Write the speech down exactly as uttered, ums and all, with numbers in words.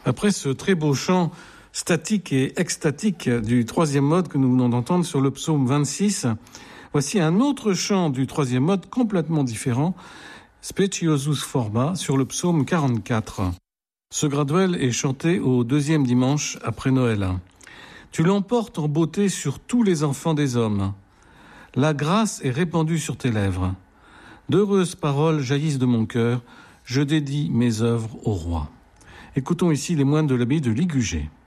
Après ce très beau chant statique et extatique du troisième mode que nous venons d'entendre sur le psaume vingt-six, voici un autre chant du troisième mode complètement différent, Speciosus Forma, sur le psaume quarante-quatre. Ce graduel est chanté au deuxième dimanche après Noël. Tu l'emportes en beauté sur tous les enfants des hommes. La grâce est répandue sur tes lèvres. D'heureuses paroles jaillissent de mon cœur. Je dédie mes œuvres au roi. Écoutons ici les moines de l'abbaye de Ligugé.